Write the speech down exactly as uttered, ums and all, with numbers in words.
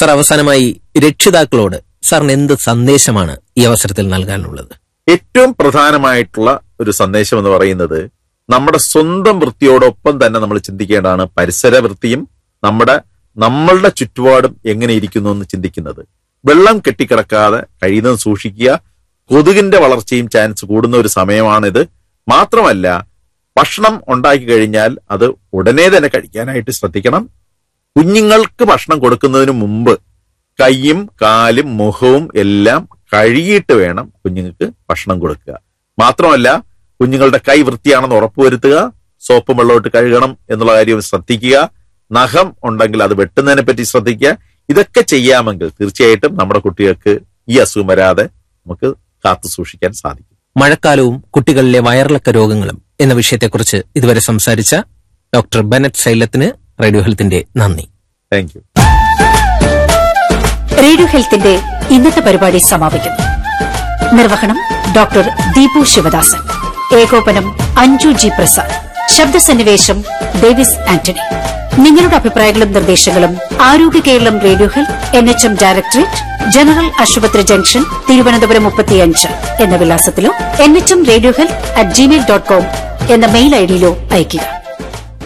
Sir, അവസാനമായി രക്ഷിതാക്കളോട് സാറിന് എന്ത് സന്ദേശമാണ് ഈ അവസരത്തിൽ നൽകാനുള്ളത്? ഏറ്റവും പ്രധാനമായിട്ടുള്ള ഒരു സന്ദേശം എന്ന് പറയുന്നത്, നമ്മുടെ സ്വന്തം വൃത്തിയോടൊപ്പം തന്നെ നമ്മൾ ചിന്തിക്കേണ്ടതാണ് പരിസര വൃത്തിയും നമ്മുടെ നമ്മളുടെ ചുറ്റുപാടും എങ്ങനെ ഇരിക്കുന്നു എന്ന് ചിന്തിക്കുന്നത്. വെള്ളം കെട്ടിക്കിടക്കാതെ കഴിയുന്നതും സൂക്ഷിക്കുക. കൊതുകിന്റെ വളർച്ചയും ചാൻസ് കൂടുന്ന ഒരു സമയമാണിത്. മാത്രമല്ല, ഭക്ഷണം ഉണ്ടാക്കി കഴിഞ്ഞാൽ അത് ഉടനെ തന്നെ കഴിക്കാനായിട്ട് ശ്രദ്ധിക്കണം. കുഞ്ഞുങ്ങൾക്ക് ഭക്ഷണം കൊടുക്കുന്നതിന് മുമ്പ് കൈയും കാലും മുഖവും എല്ലാം കഴുകിയിട്ട് വേണം കുഞ്ഞുങ്ങൾക്ക് ഭക്ഷണം കൊടുക്കുക. മാത്രമല്ല, കുഞ്ഞുങ്ങളുടെ കൈ വൃത്തിയാണെന്ന് ഉറപ്പുവരുത്തുക. സോപ്പും വെള്ളമിട്ട് കഴുകണം എന്നുള്ള കാര്യം ശ്രദ്ധിക്കുക. നഖം ഉണ്ടെങ്കിൽ അത് വെട്ടുന്നതിനെ പറ്റി ശ്രദ്ധിക്കുക. ഇതൊക്കെ ചെയ്യാമെങ്കിൽ തീർച്ചയായിട്ടും നമ്മുടെ കുട്ടികൾക്ക് ഈ അസുഖം വരാതെ നമുക്ക് കാത്തു സൂക്ഷിക്കാൻ സാധിക്കും. മഴക്കാലവും കുട്ടികളിലെ വയറിളക്ക രോഗങ്ങളും എന്ന വിഷയത്തെക്കുറിച്ച് ഇതുവരെ സംസാരിച്ച ഡോക്ടർ ബെനറ്റ് സൈലത്തിന് റേഡിയോ ഹെൽത്തിന്റെ നന്ദി. Thank you. റേഡിയോ ഹെൽത്തിന്റെ ഇന്നത്തെ പരിപാടി സമാപിക്കുന്നു. നിർവഹണം ഡോക്ടർ ദീപു ശിവദാസൻ. ഏകോപനം അഞ്ജു ജി പ്രസാദ്. ശബ്ദസന്നിവേശം ഡേവിസ് ആന്റണി. നിങ്ങളുടെ അഭിപ്രായങ്ങളും നിർദ്ദേശങ്ങളും ആരോഗ്യ Keralam radio health, N H M directorate, general ആശുപത്രി ജംഗ്ഷൻ, തിരുവനന്തപുരം മുപ്പത്തിയഞ്ച് എന്ന വിലാസത്തിലോ N H M radio health at Gmail dot com എന്ന മെയിൽ ഐഡിയിലോ അയയ്ക്കുക.